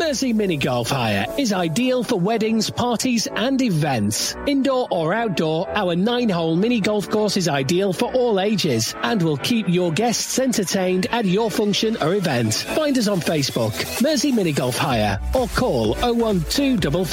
Mersey Mini Golf Hire is ideal for weddings, parties and events. Indoor or outdoor, our 9-hole mini golf course is ideal for all ages and will keep your guests entertained at your function or event. Find us on Facebook, Mersey Mini Golf Hire, or call 01255